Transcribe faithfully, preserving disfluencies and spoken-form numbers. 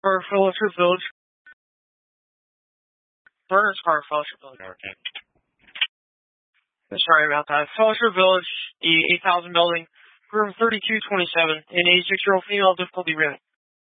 For Fellowship Village. Burner's Car, Fellowship Village. Okay. Sorry about that. Fellowship Village, the eight thousand building, room thirty-two twenty-seven, an eighty-six-year-old female, difficulty rating.